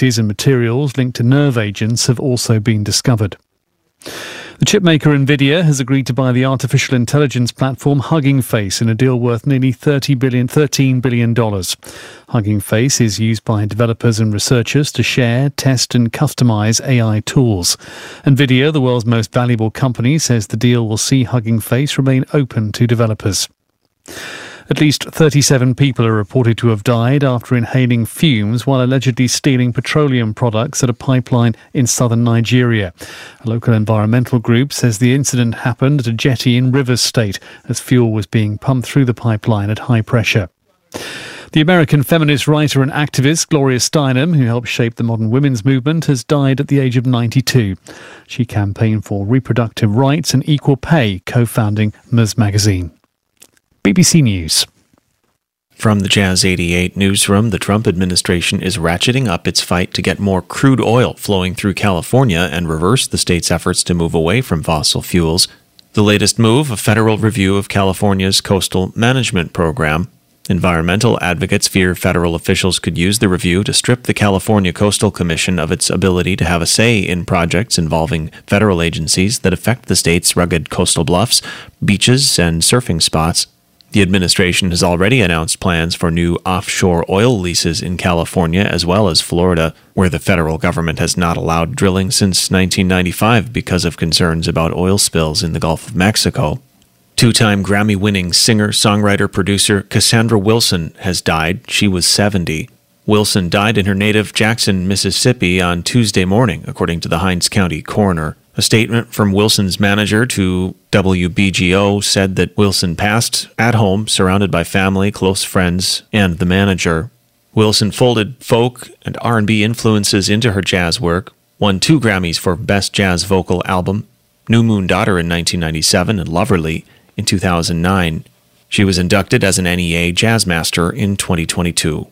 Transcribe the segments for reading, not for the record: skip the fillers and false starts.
properties and materials linked to nerve agents have also been discovered. The chipmaker Nvidia has agreed to buy the artificial intelligence platform Hugging Face in a deal worth nearly $13 billion. Hugging Face is used by developers and researchers to share, test and customize AI tools. Nvidia, the world's most valuable company, says the deal will see Hugging Face remain open to developers. At least 37 people are reported to have died after inhaling fumes while allegedly stealing petroleum products at a pipeline in southern Nigeria. A local environmental group says the incident happened at a jetty in Rivers State as fuel was being pumped through the pipeline at high pressure. The American feminist writer and activist Gloria Steinem, who helped shape the modern women's movement, has died at the age of 92. She campaigned for reproductive rights and equal pay, co-founding Ms. Magazine. BBC News. From the Jazz 88 newsroom, the Trump administration is ratcheting up its fight to get more crude oil flowing through California and reverse the state's efforts to move away from fossil fuels. The latest move, a federal review of California's coastal management program. Environmental advocates fear federal officials could use the review to strip the California Coastal Commission of its ability to have a say in projects involving federal agencies that affect the state's rugged coastal bluffs, beaches, and surfing spots. The administration has already announced plans for new offshore oil leases in California as well as Florida, where the federal government has not allowed drilling since 1995 because of concerns about oil spills in the Gulf of Mexico. Two-time Grammy-winning singer, songwriter, producer Cassandra Wilson has died. She was 70. Wilson died in her native Jackson, Mississippi on Tuesday morning, according to the Hinds County coroner. A statement from Wilson's manager to WBGO said that Wilson passed at home, surrounded by family, close friends, and the manager. Wilson folded folk and R&B influences into her jazz work, won 2 Grammys for Best Jazz Vocal Album, New Moon Daughter in 1997 and Loverly in 2009. She was inducted as an NEA Jazz Master in 2022.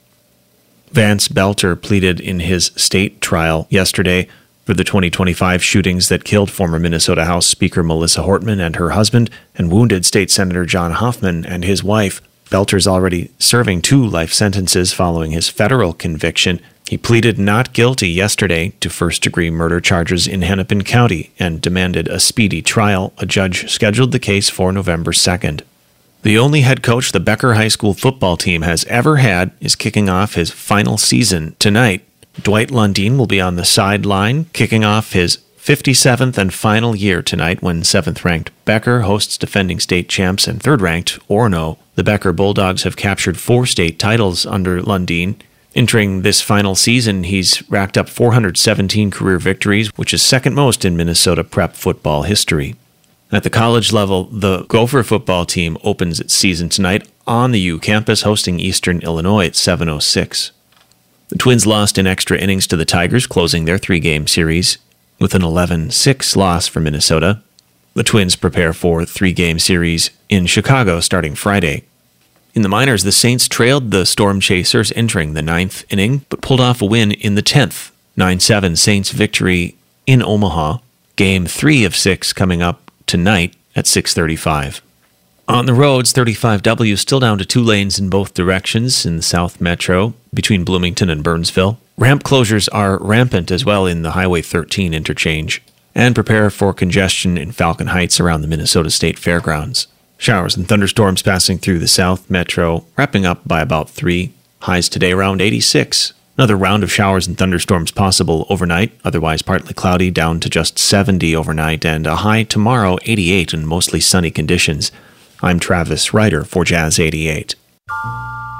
Vance Belter pleaded in his state trial yesterday for the 2025 shootings that killed former Minnesota House Speaker Melissa Hortman and her husband and wounded State Senator John Hoffman and his wife. Belter's already serving 2 life sentences following his federal conviction. He pleaded not guilty yesterday to first-degree murder charges in Hennepin County and demanded a speedy trial. A judge scheduled the case for November 2nd. The only head coach the Becker High School football team has ever had is kicking off his final season tonight. Dwight Lundeen will be on the sideline, kicking off his 57th and final year tonight when 7th-ranked Becker hosts defending state champs and 3rd-ranked Orono. The Becker Bulldogs have captured 4 state titles under Lundeen. Entering this final season, he's racked up 417 career victories, which is second most in Minnesota prep football history. At the college level, the Gopher football team opens its season tonight on the U campus, hosting Eastern Illinois at 7:06. The Twins lost in extra innings to the Tigers, closing their 3-game series with an 11-6 loss for Minnesota. The Twins prepare for a 3-game series in Chicago starting Friday. In the minors, the Saints trailed the Storm Chasers entering the 9th inning, but pulled off a win in the 10th. 9-7 Saints victory in Omaha. Game 3 of 6 coming up tonight at 6:35. On the roads, 35W still down to 2 lanes in both directions in the South Metro between Bloomington and Burnsville. Ramp closures are rampant as well in the Highway 13 interchange. And prepare for congestion in Falcon Heights around the Minnesota State Fairgrounds. Showers and thunderstorms passing through the South Metro, wrapping up by about 3. Highs today around 86. Another round of showers and thunderstorms possible overnight, otherwise partly cloudy down to just 70 overnight, and a high tomorrow 88 in mostly sunny conditions. I'm Travis Ryder for Jazz 88.